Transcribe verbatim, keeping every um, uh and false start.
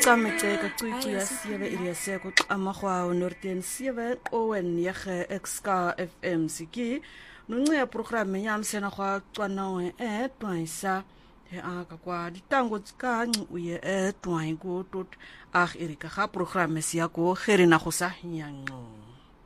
Kametseka kwicu ya siebe iliaseko amagwa norten siebe owen yege exka F M siki nunce program ya msena kwa tswana e twaisa he aka kwa ditango tsika uye e twaingo tot ag erika ga program sia go gerena go sa nyango